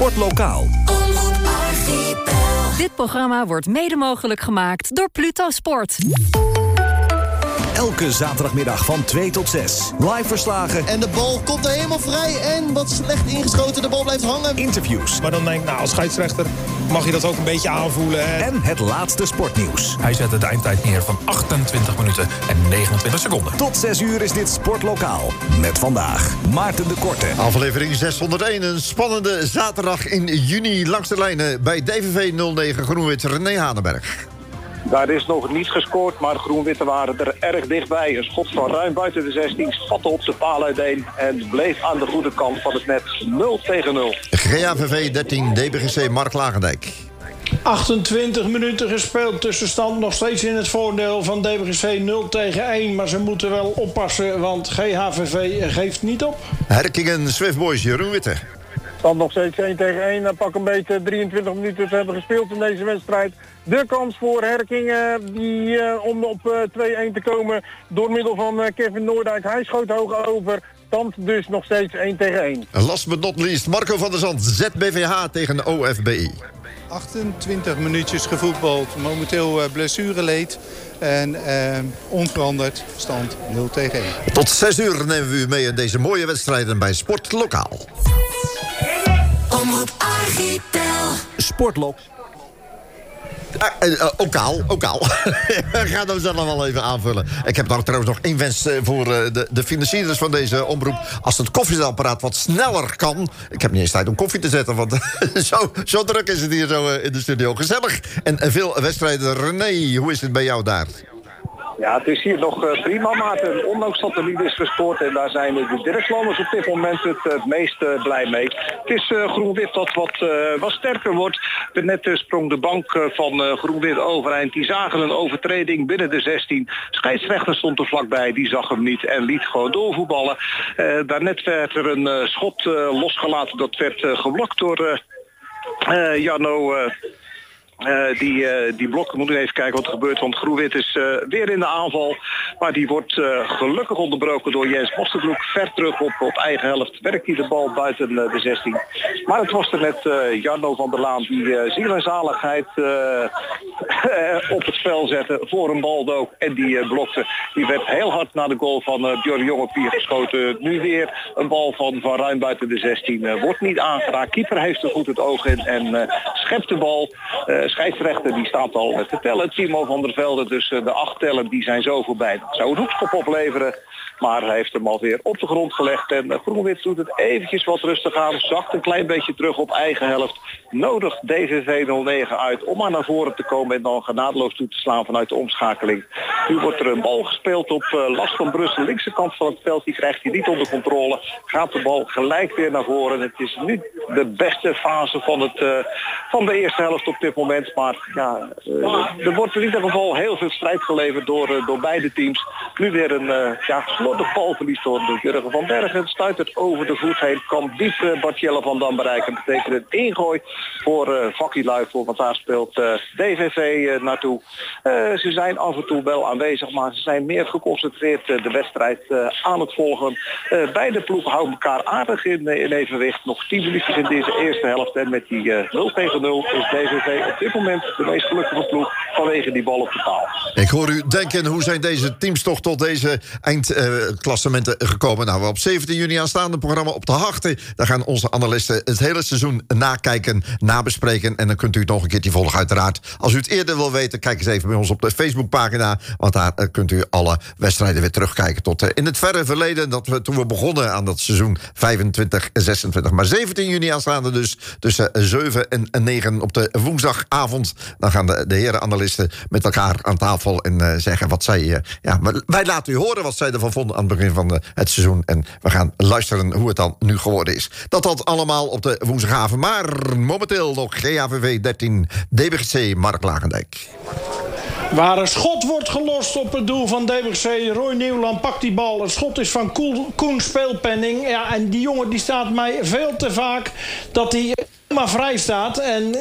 Sportlokaal. Dit programma wordt mede mogelijk gemaakt door Pluto Sport. Elke zaterdagmiddag van 2 tot 6. Live verslagen. En de bal komt er helemaal vrij. En wat slecht ingeschoten. De bal blijft hangen. Interviews. Maar dan denk ik, als scheidsrechter mag je dat ook een beetje aanvoelen. Hè? En het laatste sportnieuws. Hij zet de eindtijd neer van 28 minuten en 29 seconden. Tot 6 uur is dit Sportlokaal. Met vandaag Maarten de Korte. Aflevering 601. Een spannende zaterdag in juni langs de lijnen bij DVV 09 Groen-Wit René Hanenberg. Daar is nog niet gescoord, maar de Groen-Witte waren er erg dichtbij. Een schot van ruim buiten de 16 spatte op de paal uiteen en bleef aan de goede kant van het net 0-0. GAVV 13, DBGC Mark Lagendijk. 28 minuten gespeeld, tussenstand nog steeds in het voordeel van DBGC 0-1. Maar ze moeten wel oppassen, want GHVV geeft niet op. Herkingen Swift Boys, Jeroen Witte. Dan nog steeds 1-1. Pak een beetje 23 minuten te hebben gespeeld in deze wedstrijd. De kans voor Herkingen om op 2-1 te komen door middel van Kevin Noordijk. Hij schoot hoog over. Stand dus nog steeds 1-1. Last but not least, Marco van der Zand, ZBVH tegen OFBI. 28 minuutjes gevoetbald. Momenteel blessureleed. En onveranderd stand 0-1. Tot 6 uur nemen we u mee in deze mooie wedstrijden bij Sportlokaal. Omroep Archipel. Sportlok. Okaal. We gaan hem zelf wel even aanvullen. Ik heb trouwens nog één wens voor de financierders van deze omroep. Als het koffiezetapparaat wat sneller kan. Ik heb niet eens tijd om koffie te zetten, want zo druk is het hier zo in de studio. Gezellig en veel wedstrijden. René, hoe is het bij jou daar? Ja, het is hier nog prima, Maarten. Ondanks dat er niet is gescoord. En daar zijn de Dirkslanders op dit moment het meest blij mee. Het is Groen-Wit dat wat sterker wordt. Net sprong de bank van Groen-Wit overeind. Die zagen een overtreding binnen de 16. Scheidsrechter stond er vlakbij. Die zag hem niet en liet gewoon doorvoetballen. Daarnet werd er een schot losgelaten. Dat werd geblokt door Jarno... Die blok, moet ik even kijken wat er gebeurt, want Groen-Wit is weer in de aanval. Maar die wordt gelukkig onderbroken door Jens Mosterbroek. Ver terug op eigen helft werkt hij de bal buiten de 16. Maar het was er net Jarno van der Laan die ziel en zaligheid op het spel zette voor een baldook. En die blokte. Die werd heel hard naar de goal van Björn Jongepier geschoten. Nu weer een bal van ruim buiten de 16. Wordt niet aangeraakt. Keeper heeft er goed het oog in en schept de bal. Scheidsrechter die staat al te tellen. Timo van der Velde, dus de 8 tellen die zijn zo voorbij. Dat zou een hoekschop opleveren. Maar hij heeft hem alweer op de grond gelegd. En Groen-Wit doet het eventjes wat rustig aan. Zakt een klein beetje terug op eigen helft. Nodigt DVV 09 uit om maar naar voren te komen. En dan genadeloos toe te slaan vanuit de omschakeling. Nu wordt er een bal gespeeld op Last van Brussel. Linkse kant van het veld. Die krijgt hij niet onder controle. Gaat de bal gelijk weer naar voren. Het is nu de beste fase van de eerste helft op dit moment. Maar ja, er wordt in ieder geval heel veel strijd geleverd door beide teams. Nu weer een slordig balverlies door Jurgen van Bergen. Stuit het over de voet heen. Kan diep Bartjelle van Dam bereiken. Dat betekent een ingooi voor Vakkie Luifel. Want daar speelt DVV naartoe. Ze zijn af en toe wel aanwezig. Maar ze zijn meer geconcentreerd de wedstrijd aan het volgen. Beide ploegen houden elkaar aardig in evenwicht. Nog 10 minuutjes in deze eerste helft. En met die 0-0 is DVV op dit moment de meest gelukkige ploeg vanwege die bal op de paal. Ik hoor u denken, hoe zijn deze teams toch tot deze eindklassementen gekomen? Nou, we op 17 juni aanstaande programma Op de Harten. Daar gaan onze analisten het hele seizoen nakijken, nabespreken. En dan kunt u het nog een keertje volgen uiteraard. Als u het eerder wil weten, kijk eens even bij ons op de Facebookpagina. Want daar kunt u alle wedstrijden weer terugkijken tot in het verre verleden. Toen we begonnen aan dat seizoen 25, 26. Maar 17 juni aanstaande dus tussen 7 en 9 op de woensdagavond. Dan gaan de heren analisten met elkaar aan tafel en zeggen wat zij... wij laten u horen wat zij ervan vonden aan het begin van het seizoen. En we gaan luisteren hoe het dan nu geworden is. Dat allemaal op de woensdagavond. Maar momenteel nog GAVV 13, DBGC Mark Lagendijk. Waar een schot wordt gelost op het doel van DBGC. Roy Nieuwland pakt die bal. Het schot is van Koen Speelpenning. Ja, en die jongen die staat mij veel te vaak dat hij maar vrij staat. En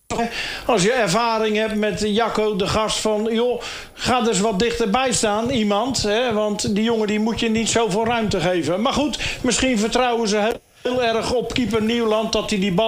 als je ervaring hebt met Jacco, de gast van... joh, ga dus wat dichterbij staan, iemand. Hè, want die jongen die moet je niet zoveel ruimte geven. Maar goed, misschien vertrouwen ze heel erg op keeper Nieuwland dat hij die bal...